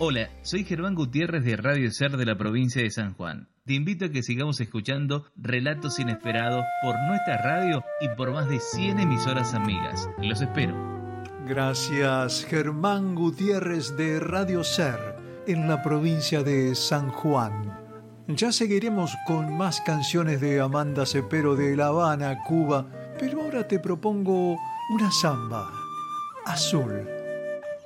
Hola, soy Germán Gutiérrez de Radio Ser de la provincia de San Juan. Te invito a que sigamos escuchando Relatos Inesperados por nuestra radio y por más de 100 emisoras amigas. Los espero. Gracias, Germán Gutiérrez de Radio Ser en la provincia de San Juan. Ya seguiremos con más canciones de Amanda Cepero de La Habana, Cuba, pero ahora te propongo una samba, Azul.